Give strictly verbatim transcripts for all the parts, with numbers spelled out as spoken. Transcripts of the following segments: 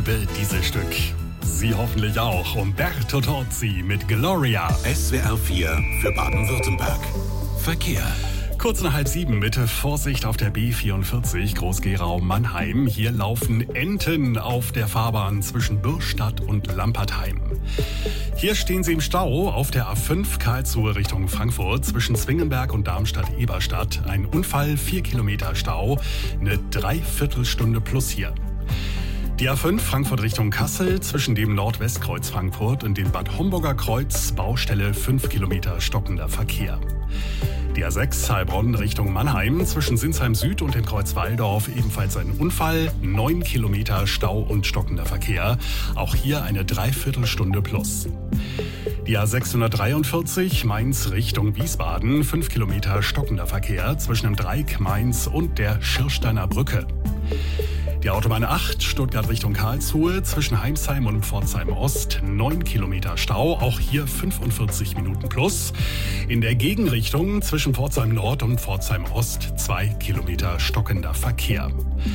liebe dieses Stück. Sie hoffentlich auch. Umberto Tozzi mit Gloria. S W R vier für Baden-Württemberg. Verkehr. Kurz nach halb sieben, bitte Vorsicht auf der B vierundvierzig Groß-Gerau-Mannheim. Hier laufen Enten auf der Fahrbahn zwischen Bürstadt und Lampertheim. Hier stehen Sie im Stau auf der A fünf Karlsruhe Richtung Frankfurt zwischen Zwingenberg und Darmstadt-Eberstadt. Ein Unfall, vier Kilometer Stau, eine Dreiviertelstunde plus hier. Die A fünf Frankfurt Richtung Kassel zwischen dem Nordwestkreuz Frankfurt und dem Bad Homburger Kreuz, Baustelle fünf Kilometer stockender Verkehr. Die A sechs Heilbronn Richtung Mannheim zwischen Sinsheim Süd und dem Kreuz Walldorf ebenfalls ein Unfall, neun Kilometer Stau und stockender Verkehr. Auch hier eine Dreiviertelstunde plus. Die A sechshundertdreiundvierzig Mainz Richtung Wiesbaden, fünf Kilometer stockender Verkehr zwischen dem Dreieck Mainz und der Schirsteiner Brücke. Die Autobahn acht Stuttgart Richtung Karlsruhe zwischen Heimsheim und Pforzheim Ost, neun Kilometer Stau, auch hier fünfundvierzig Minuten plus. In der Gegenrichtung zwischen Pforzheim Nord und Pforzheim Ost, zwei Kilometer stockender Verkehr.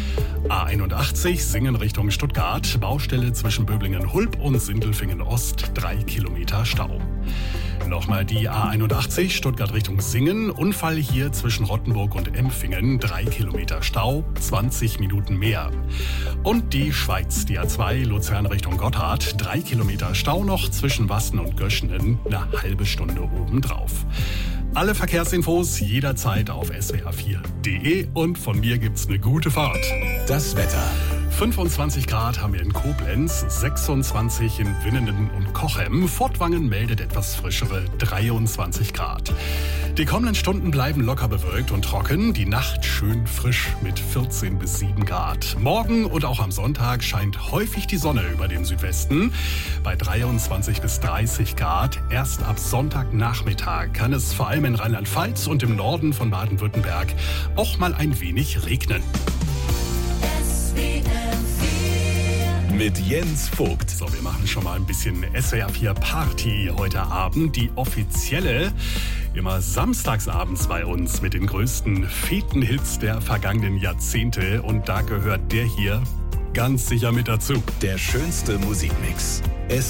A einundachtzig Singen Richtung Stuttgart, Baustelle zwischen Böblingen-Hulb und Sindelfingen Ost, drei Kilometer Stau. Nochmal die A einundachtzig Stuttgart Richtung Singen, Unfall hier zwischen Rottenburg und Empfingen, drei Kilometer Stau, zwanzig Minuten mehr. Und die Schweiz, die A zwei Luzern Richtung Gotthard, drei Kilometer Stau noch zwischen Wasten und Göschenen, eine halbe Stunde obendrauf. Alle Verkehrsinfos jederzeit auf S W R vier punkt de und von mir gibt's eine gute Fahrt. Das Wetter. fünfundzwanzig Grad haben wir in Koblenz, sechsundzwanzig in Winnenden und Cochem. Furtwangen meldet etwas frischere dreiundzwanzig Grad. Die kommenden Stunden bleiben locker bewölkt und trocken. Die Nacht schön frisch mit vierzehn bis sieben Grad. Morgen und auch am Sonntag scheint häufig die Sonne über dem Südwesten. Bei dreiundzwanzig bis dreißig Grad. Erst ab Sonntagnachmittag kann es vor allem in Rheinland-Pfalz und im Norden von Baden-Württemberg auch mal ein wenig regnen. Mit Jens Vogt. So, wir machen schon mal ein bisschen S W R vier Party heute Abend. Die offizielle, immer samstagsabends bei uns mit den größten Fetenhits der vergangenen Jahrzehnte. Und da gehört der hier ganz sicher mit dazu. Der schönste Musikmix.